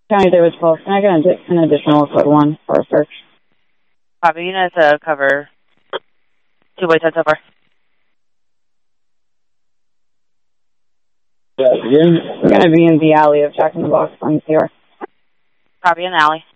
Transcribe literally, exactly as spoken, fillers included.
County Davis twelve. Can I get an, an additional code one for a search? Copy. Units uh, cover two by ten so far. Yeah, we're going to be in the alley of Jack in the Box on C R. Copy in the alley.